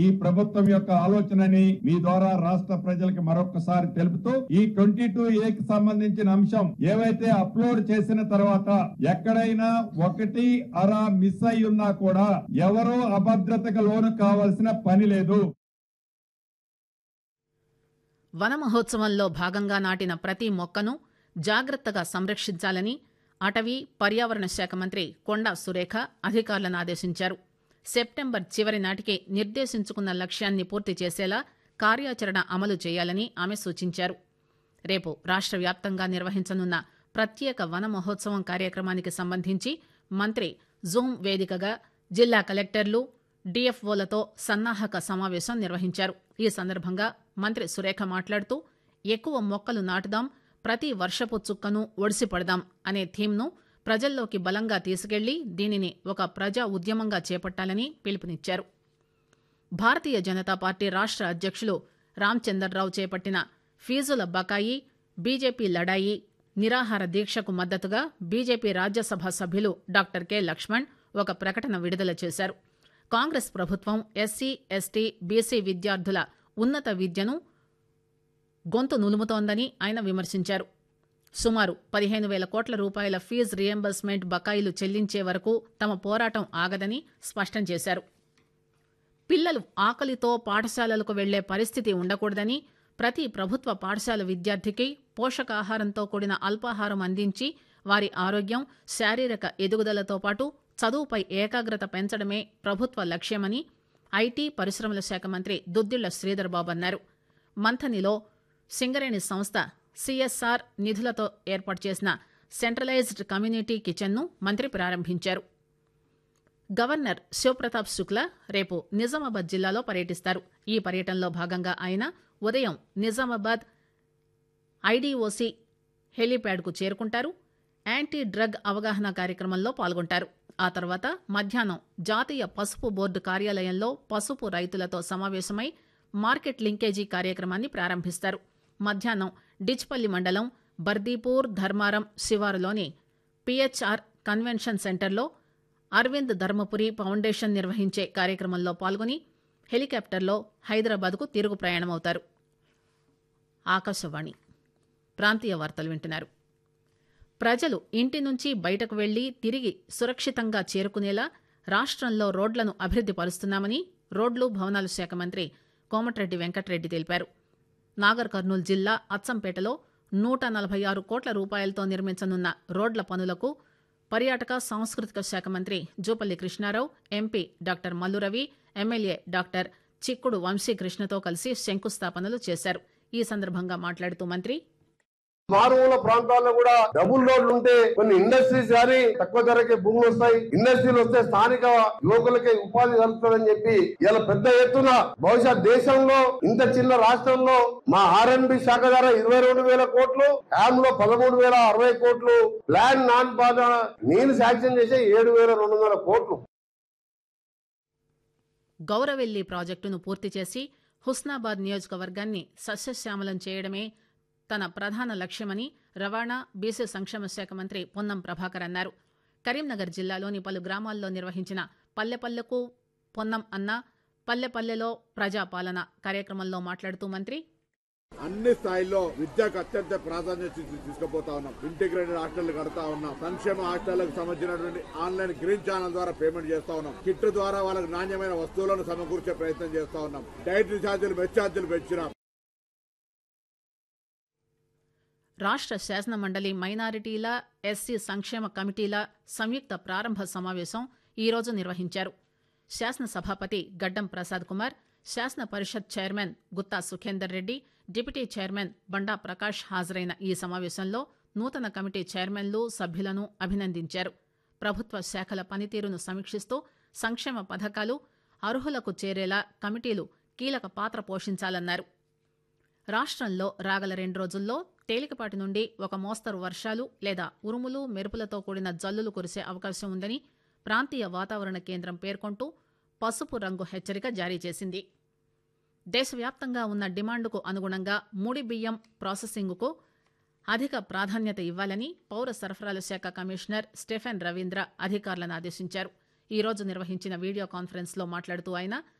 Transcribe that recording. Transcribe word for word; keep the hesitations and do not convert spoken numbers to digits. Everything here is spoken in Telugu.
ఈ ప్రభుత్వం యొక్క ఆలోచనని మీ ద్వారా రాష్ట్ర ప్రజలకు మరొకసారి తెలుపుతూ ఈ ట్వంటీ టూ ఏకి సంబంధించిన అంశం ఏవైతే అప్లోడ్ చేసిన తర్వాత ఎక్కడైనా ఒకటి అరా మిస్ అయి ఉన్నా కూడా ఎవరూ అభద్రతకు లోను కావాల్సిన పని లేదు. వన మహోత్సవంలో భాగంగా నాటిన ప్రతి మొక్కను జాగ్రత్తగా సంరక్షించాలని అటవీ పర్యావరణ శాఖ మంత్రి కొండా సురేఖ అధికారులను ఆదేశించారు. సెప్టెంబర్ చివరి నాటికి నిర్దేశించుకున్న లక్ష్యాన్ని పూర్తి చేసేలా కార్యాచరణ అమలు చేయాలని ఆమె సూచించారు. రేపు రాష్ట్ర వ్యాప్తంగా నిర్వహించనున్న ప్రత్యేక వన మహోత్సవం కార్యక్రమానికి సంబంధించి మంత్రి జూమ్ వేదికగా జిల్లా కలెక్టర్లు డీఎఫ్ఓలతో సన్నాహక సమావేశం నిర్వహించారు. ఈ సందర్భంగా మంత్రి సురేఖ మాట్లాడుతూ ఎక్కువ మొక్కలు నాటుదాం, ప్రతి వర్షపు చుక్కను ఒడిసిపడదాం అనే థీమ్ను ప్రజల్లోకి బలంగా తీసుకెళ్లి దీనిని ఒక ప్రజా ఉద్యమంగా చేపట్టాలని పిలుపునిచ్చారు. భారతీయ జనతా పార్టీ రాష్ట్ర అధ్యక్షులు రామచందర్రావు చేపట్టిన ఫీజుల బకాయి, బీజేపీ లడాయి నిరాహార దీక్షకు మద్దతుగా బీజేపీ రాజ్యసభ సభ్యులు డాక్టర్ కె లక్ష్మణ్ ఒక ప్రకటన విడుదల చేశారు. కాంగ్రెస్ ప్రభుత్వం ఎస్సీ, ఎస్టీ, బీసీ విద్యార్థుల ఉన్నత విద్యను గొంతు నులుముతోందని ఆయన విమర్శించారు. సుమారు పదిహేను వేల కోట్ల రూపాయల ఫీజు రియంబర్స్మెంట్ బకాయిలు చెల్లించే వరకు తమ పోరాటం ఆగదని స్పష్టం చేశారు. పిల్లలు ఆకలితో పాఠశాలలకు వెళ్లే పరిస్థితి ఉండకూడదని, ప్రతి ప్రభుత్వ పాఠశాల విద్యార్థికి పోషకాహారంతో కూడిన అల్పాహారం అందించి వారి ఆరోగ్యం, శారీరక ఎదుగుదలతో పాటు చదువుపై ఏకాగ్రత పెంచడమే ప్రభుత్వ లక్ష్యమని ఐటీ పరిశ్రమల శాఖ మంత్రి దుద్దిళ్ల శ్రీధర్ బాబు అన్నారు. మంథనిలో సింగరేణి సంస్థ సిఎస్ఆర్ నిధులతో ఏర్పాటు చేసిన సెంట్రలైజ్డ్ కమ్యూనిటీ కిచెన్ను మంత్రి ప్రారంభించారు. గవర్నర్ శివప్రతాప్ శుక్లా రేపు నిజామాబాద్ జిల్లాలో పర్యటిస్తారు. ఈ పర్యటనలో భాగంగా ఆయన ఉదయం నిజామాబాద్ ఐడీఓసీ హెలీప్యాడ్కు చేరుకుంటారు. యాంటీ డ్రగ్ అవగాహన కార్యక్రమంలో పాల్గొంటారు. ఆ తర్వాత మధ్యాహ్నం జాతీయ పసుపు బోర్డు కార్యాలయంలో పసుపు రైతులతో సమావేశమై మార్కెట్ లింకేజీ కార్యక్రమాన్ని ప్రారంభిస్తారు. మధ్యాహ్నం డిచ్పల్లి మండలం బర్దీపూర్ ధర్మారం శివారులోని పిహెచ్ఆర్ కన్వెన్షన్ సెంటర్లో అరవింద్ ధర్మపురి ఫౌండేషన్ నిర్వహించే కార్యక్రమంలో పాల్గొని హెలికాప్టర్లో హైదరాబాద్కు తిరుగు ప్రయాణమవుతారు. ఆకాశవాణి ప్రాంతీయ వార్తలు వింటున్నారు. ప్రజలు ఇంటి నుంచి బయటకు వెళ్లి తిరిగి సురక్షితంగా చేరుకునేలా రాష్ట్రంలో రోడ్లను అభివృద్ది పరుస్తున్నామని రోడ్లు భవనాల శాఖ మంత్రి కోమటిరెడ్డి వెంకటరెడ్డి తెలిపారు. నాగర్ కర్నూలు జిల్లా అచ్చంపేటలో నూట నలభై ఆరు కోట్ల రూపాయలతో నిర్మించనున్న రోడ్ల పనులకు పర్యాటక సాంస్కృతిక శాఖ మంత్రి Jupally Krishnarao, MP doctor Mallu Ravi, MLA doctor చిక్కుడు వంశీకృష్ణతో కలిసి శంకుస్థాపనలు చేశారు. ఈ సందర్భంగా మాట్లాడుతూ మంత్రి మారుమూల ప్రాంతాల్లో కూడా డబుల్ రోడ్లు ఉంటే కొన్ని ఇండస్ట్రీస్ కానీ తక్కువ ధరకే భూములు వస్తాయి. ఇండస్ట్రీలు వస్తే స్థానిక యువకులకి ఉపాధి కలుగుతుందని చెప్పి ఇలా పెద్ద ఎత్తున బహుశా దేశంలో ఇంత చిన్న రాష్ట్రంలో మా ఆర్ఎన్బి శాఖ ద్వారా ఇరవై రెండు వేల కోట్లు, యామ్ లో పదమూడు వేల అరవై కోట్లు, ల్యాండ్ నాన్ బాధ నేను శాంక్షన్ చేసే ఏడు వేల రెండు వందల కోట్లు. గౌరవెల్లి ప్రాజెక్టును పూర్తి చేసి హుస్నాబాద్ నియోజకవర్గాన్ని సస్యశ్యామలం చేయడమే తన ప్రధాన లక్ష్యమని రవాణా, బీసీ సంక్షేమ శాఖ మంత్రి పొన్నం ప్రభాకర్ అన్నారు. కరీంనగర్ జిల్లాలోని పలు గ్రామాల్లో నిర్వహించిన పల్లెపల్లెకు పొన్నం అన్న, పల్లెపల్లెలో ప్రజాపాలన కార్యక్రమంలో మాట్లాడుతూ మంత్రి అన్ని స్థాయిల్లో విద్యకు అత్యంత ప్రాధాన్యత తీసుకుపోతా ఉన్నాం. ఇంటిగ్రేటెడ్ హాస్టల్ కడతా ఉన్నాం. సంక్షేమ హాస్టళ్లకు సంబంధించినటువంటి ఆన్లైన్ గ్రీన్ ఛానల్ ద్వారా పేమెంట్ చేస్తా ఉన్నాం. కిట్ ద్వారా వాళ్ళకి నాణ్యమైన వస్తువులను సమకూర్చే ప్రయత్నం చేస్తా ఉన్నాం. డైటరీ ఛార్జీలు, మెస్ ఛార్జీలు పెంచినాం. రాష్ట్ర శాసన మండలి మైనారిటీల, ఎస్సీ సంక్షేమ కమిటీల సంయుక్త ప్రారంభ సమావేశం ఈరోజు నిర్వహించారు. శాసన సభాపతి గడ్డం ప్రసాద్ కుమార్, శాసన పరిషత్ chairman Gutta Sukhender Reddy, deputy chairman బండా ప్రకాష్ హాజరైన ఈ సమావేశంలో నూతన కమిటీ చైర్మన్లు, సభ్యులను అభినందించారు. ప్రభుత్వ శాఖల పనితీరును సమీక్షిస్తూ సంక్షేమ పథకాలు అర్హులకు చేరేలా కమిటీలు కీలక పాత్ర పోషించాలన్నారు. రాష్ట్రంలో రాగల రెండు రోజుల్లో తేలికపాటి నుండి ఒక మోస్తరు వర్షాలు లేదా ఉరుములు, మెరుపులతో కూడిన జల్లులు కురిసే అవకాశం ఉందని ప్రాంతీయ వాతావరణ కేంద్రం పేర్కొంటూ పసుపు రంగు హెచ్చరిక జారీ చేసింది. దేశవ్యాప్తంగా ఉన్న డిమాండ్కు అనుగుణంగా ముడి బియ్యం ప్రాసెసింగ్కు అధిక ప్రాధాన్యత ఇవ్వాలని పౌర సరఫరాల శాఖ కమిషనర్ స్టెఫెన్ రవీంద్ర అధికారులను ఆదేశించారు. ఈ రోజు నిర్వహించిన వీడియో కాన్ఫరెన్స్ లో మాట్లాడుతూ ఆయన